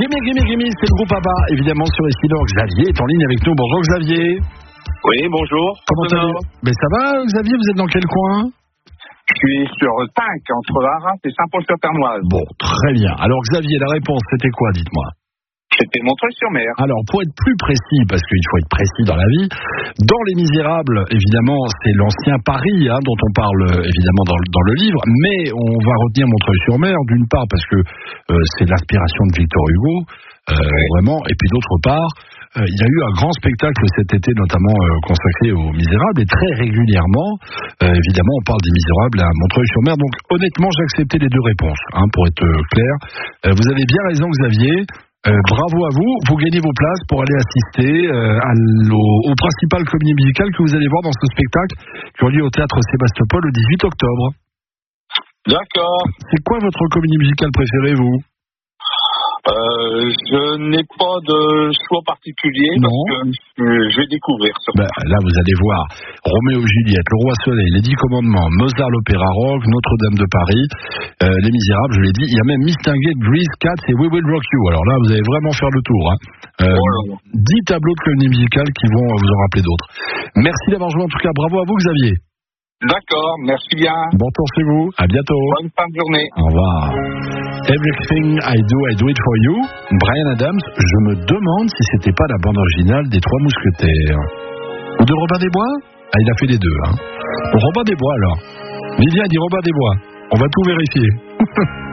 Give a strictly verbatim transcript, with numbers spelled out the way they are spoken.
Gimme, gimme, gimme, c'est le groupe ABBA, évidemment, sur Essilor. Xavier est en ligne avec nous. Bonjour Xavier. Oui, bonjour. Comment allez-vous? Mais ça va Xavier, vous êtes dans quel coin? Je suis sur Tinc, entre Arras et Saint-Paul-sur-Ternoise. Bon, très bien. Alors Xavier, la réponse, c'était quoi, dites-moi? C'était Montreuil-sur-Mer. Alors, pour être plus précis, parce qu'il faut être précis dans la vie, dans Les Misérables, évidemment, c'est l'ancien Paris hein, dont on parle évidemment dans, dans le livre, mais on va retenir Montreuil-sur-Mer, d'une part parce que euh, c'est l'inspiration de Victor Hugo, euh, oui. vraiment, et puis d'autre part, euh, il y a eu un grand spectacle cet été, notamment euh, consacré aux Misérables, et très régulièrement, euh, évidemment, on parle des Misérables à Montreuil-sur-Mer, donc honnêtement, j'ai accepté les deux réponses, hein, pour être euh, clair. Euh, vous avez bien raison, Xavier. Euh, bravo à vous, vous gagnez vos places pour aller assister euh, à au, au principal comédie musicale que vous allez voir dans ce spectacle qui aura lieu au théâtre Sébastopol le dix-huit octobre. D'accord. C'est quoi votre comédie musicale préférée, vous? Euh, je n'ai pas de choix particulier non. parce que euh, je vais découvrir. Ben, là, vous allez voir Roméo et Juliette, Le Roi Soleil, Les Dix Commandements, Mozart, l'Opéra Rock, Notre-Dame de Paris, euh, Les Misérables, je l'ai dit. Il y a même Mistinguett, Grease, Cats et We Will Rock You. Alors là, vous allez vraiment faire le tour. Hein. Euh, oh dix tableaux de comédie musicale qui vont vous en rappeler d'autres. Merci d'avoir joué. En tout cas, bravo à vous, Xavier. D'accord, merci bien. Bon tour chez vous. À bientôt. Bonne fin de journée. Au revoir. Everything I Do, I Do It For You. Bryan Adams, je me demande si c'était pas la bande originale des Trois Mousquetaires. Ou de Robin des Bois? Ah, il a fait les deux. Hein. Robin des Bois, alors. Lydia dit Robin des Bois. On va tout vérifier.